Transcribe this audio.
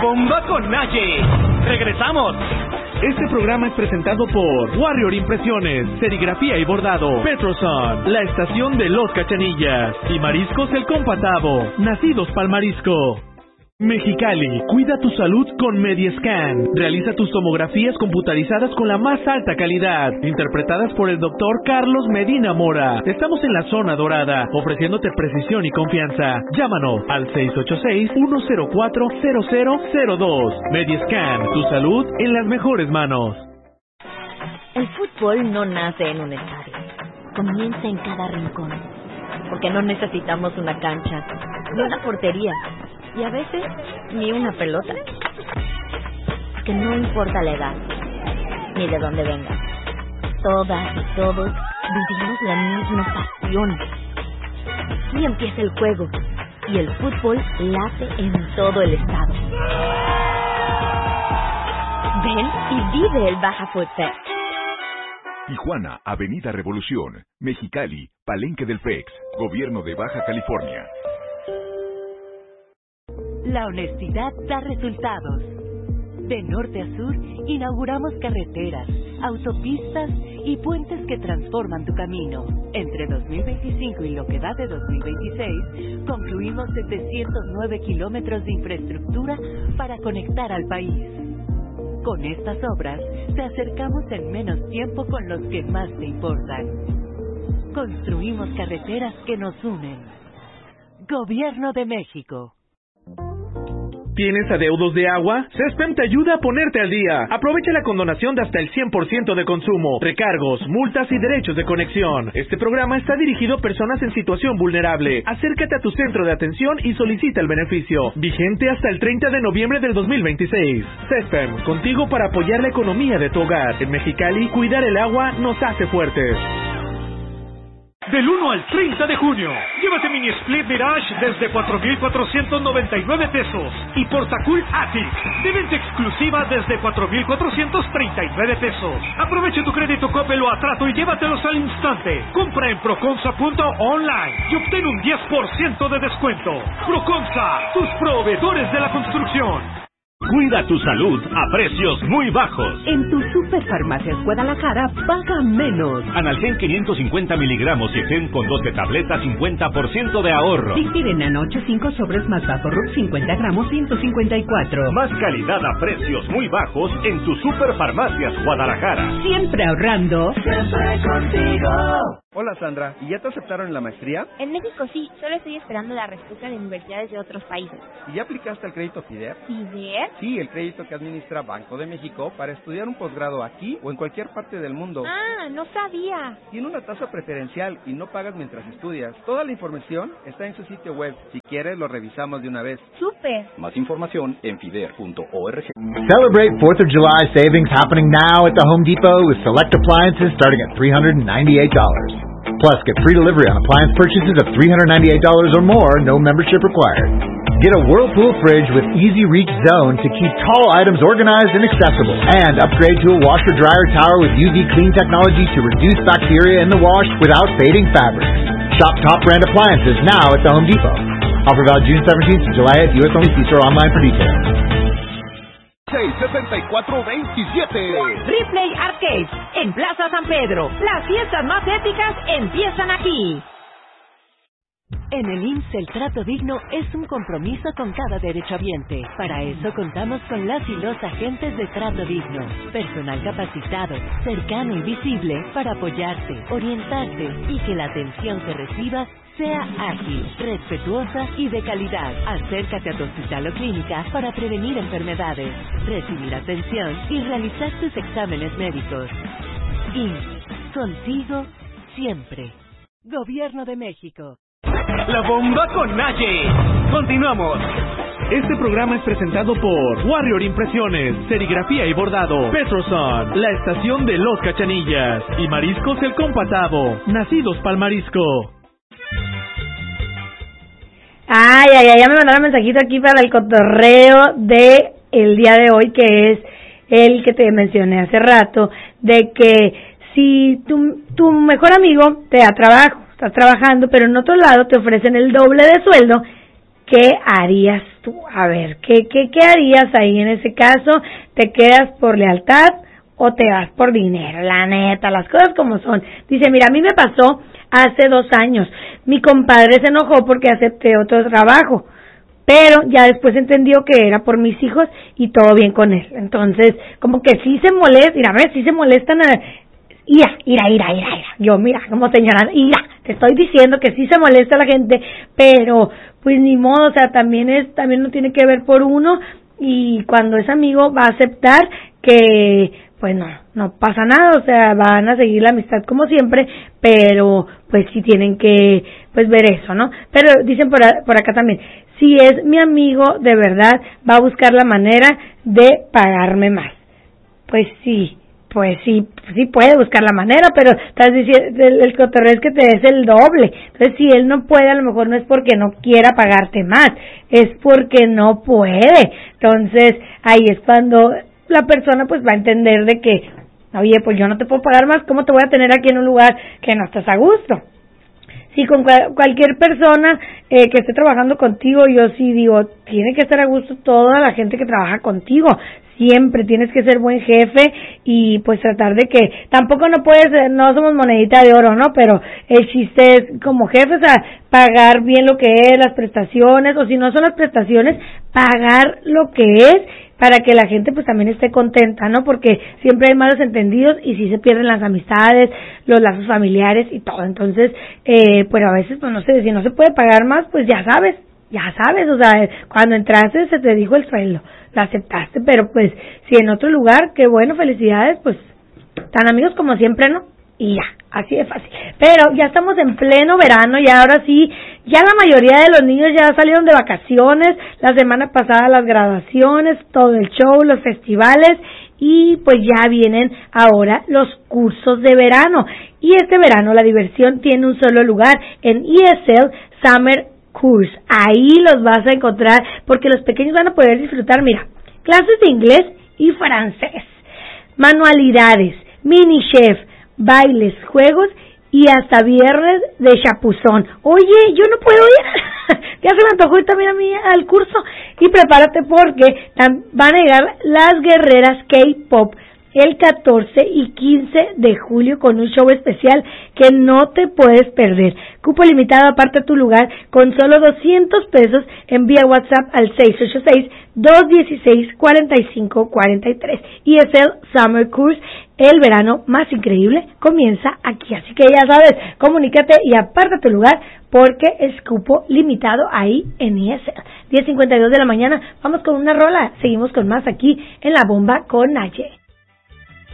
bomba con Naye. ¡Regresamos! Este programa es presentado por Warrior Impresiones, Serigrafía y Bordado, Petroson, la estación de Los Cachanillas y Mariscos El Compatavo, nacidos pa'l marisco. Mexicali, cuida tu salud con Mediescan. Realiza tus tomografías computarizadas con la más alta calidad, interpretadas por el doctor Carlos Medina Mora. Estamos en la zona dorada, ofreciéndote precisión y confianza. Llámanos al 686-104-0002. Mediescan, tu salud en las mejores manos. El fútbol no nace en un estadio, comienza en cada rincón, porque no necesitamos una cancha, ni una portería, y a veces ni una pelota. Que no importa la edad, ni de dónde vengan, todas y todos vivimos la misma pasión. Aquí empieza el juego, y el fútbol late en todo el estado. Ven y vive el Baja Food Fest. Tijuana, Avenida Revolución, Mexicali, Palenque del FEX, Gobierno de Baja California. La honestidad da resultados. De norte a sur, inauguramos carreteras, autopistas y puentes que transforman tu camino. Entre 2025 y lo que va de 2026, concluimos 709 kilómetros de infraestructura para conectar al país. Con estas obras, te acercamos en menos tiempo con los que más te importan. Construimos carreteras que nos unen. Gobierno de México. ¿Tienes adeudos de agua? CESPEM te ayuda a ponerte al día. Aprovecha la condonación de hasta el 100% de consumo, recargos, multas y derechos de conexión. Este programa está dirigido a personas en situación vulnerable. Acércate a tu centro de atención y solicita el beneficio. Vigente hasta el 30 de noviembre del 2026. CESPEM, contigo para apoyar la economía de tu hogar. En Mexicali, cuidar el agua nos hace fuertes. Del 1 al 30 de junio, llévate Mini Split Mirage desde 4,499 pesos y Portacool Attic de venta exclusiva desde 4,439 pesos. Aprovecha tu crédito Coppel o Atrato y llévatelos al instante. Compra en proconsa.online y obtén un 10% de descuento. Proconsa, tus proveedores de la construcción. Cuida tu salud a precios muy bajos. En tu Superfarmacias Guadalajara, paga menos. Analgen 550 miligramos y Gen con 12 tabletas, 50% de ahorro. Dictiren anoche 5 sobres más Vaporub 50 gramos, 154. Más calidad a precios muy bajos en tu Superfarmacias Guadalajara. Siempre ahorrando. Siempre contigo. Hola Sandra, ¿y ya te aceptaron en la maestría? En México sí, solo estoy esperando la respuesta de universidades de otros países. ¿Y ya aplicaste al crédito FIDER? ¿FIDER? Sí, el crédito que administra Banco de México para estudiar un posgrado aquí o en cualquier parte del mundo. Ah, no sabía. Tiene una tasa preferencial y no pagas mientras estudias. Toda la información está en su sitio web. Si quieres, lo revisamos de una vez. ¡Súper! Más información en fider.org. Celebrate 4th of July savings happening now at the Home Depot with select appliances starting at $398. Plus, get free delivery on appliance purchases of $398 or more, no membership required. Get a Whirlpool fridge with Easy Reach Zone to keep tall items organized and accessible. And upgrade to a washer-dryer tower with UV Clean technology to reduce bacteria in the wash without fading fabrics. Shop top brand appliances now at the Home Depot. Offer valid June 17th to July 8th. U.S. only. See store online for details. 664-27. Ripley Arcade, en Plaza San Pedro. Las fiestas más épicas empiezan aquí. En el IMSS el trato digno es un compromiso con cada derechohabiente. Para eso contamos con las y los agentes de trato digno. Personal capacitado, cercano y visible para apoyarte, orientarte y que la atención que recibas sea ágil, respetuosa y de calidad. Acércate a tu hospital o clínica para prevenir enfermedades, recibir atención y realizar tus exámenes médicos. IMSS, contigo siempre. Gobierno de México. La bomba con Naye. Continuamos. Este programa es presentado por Warrior Impresiones, Serigrafía y Bordado, Petroson, la estación de Los Cachanillas y Mariscos El Compatavo, nacidos pa'l marisco. Ay, ya me mandaron mensajito aquí para el cotorreo de el día de hoy, que es el que te mencioné hace rato, de que si tu mejor amigo te da trabajo, estás trabajando, pero en otro lado te ofrecen el doble de sueldo, ¿qué harías tú? A ver, ¿qué harías ahí en ese caso? ¿Te quedas por lealtad o te vas por dinero? La neta, las cosas como son. Dice, mira, a mí me pasó hace 2 años. Mi compadre se enojó porque acepté otro trabajo, pero ya después entendió que era por mis hijos y todo bien con él. Entonces, como que sí se molesta, mira, a ver, sí se molestan. Ira. Yo, mira, como señora, ira, te estoy diciendo que sí se molesta la gente, pero pues ni modo, o sea, también no tiene que ver por uno, y cuando es amigo va a aceptar que pues no pasa nada, o sea, van a seguir la amistad como siempre, pero pues sí tienen que pues ver eso, ¿no? Pero dicen por acá también, si es mi amigo de verdad, va a buscar la manera de pagarme más. Pues sí puede buscar la manera, pero estás diciendo, el cotorreo es que te des el doble. Entonces, si él no puede, a lo mejor no es porque no quiera pagarte más, es porque no puede. Entonces, ahí es cuando la persona pues va a entender de que, oye, pues yo no te puedo pagar más, ¿cómo te voy a tener aquí en un lugar que no estás a gusto? Sí, con cualquier persona que esté trabajando contigo, yo sí digo, tiene que estar a gusto toda la gente que trabaja contigo. Siempre tienes que ser buen jefe y pues tratar de que, tampoco no somos monedita de oro, ¿no? Pero el chiste es como jefe, o sea, pagar bien lo que es, las prestaciones, o si no son las prestaciones, pagar lo que es, para que la gente pues también esté contenta, ¿no? Porque siempre hay malos entendidos y sí se pierden las amistades, los lazos familiares y todo. Entonces, pero a veces, pues no sé, si no se puede pagar más, pues ya sabes, o sea, cuando entraste se te dijo el sueldo, lo aceptaste, pero pues si en otro lugar, qué bueno, felicidades, pues tan amigos como siempre, ¿no? Y ya, así de fácil. Pero ya estamos en pleno verano y ahora sí, ya la mayoría de los niños ya salieron de vacaciones, la semana pasada las graduaciones, todo el show, los festivales, y pues ya vienen ahora los cursos de verano. Y este verano la diversión tiene un solo lugar, en ESL Summer Course. Ahí los vas a encontrar porque los pequeños van a poder disfrutar, mira, clases de inglés y francés, manualidades, mini chef, bailes, juegos y hasta viernes de chapuzón. Oye, yo no puedo ir. Ya se me antojó ir también a mí al curso. Y prepárate porque van a llegar las guerreras K-Pop el 14 y 15 de julio con un show especial que no te puedes perder. Cupo limitado, aparta tu lugar con solo $200. Envía WhatsApp al 686-216-4543. ESL Summer Course, el verano más increíble comienza aquí. Así que ya sabes, comunícate y aparta tu lugar porque es cupo limitado ahí en ESL. 10:52 de la mañana, vamos con una rola. Seguimos con más aquí en La Bomba con Naye.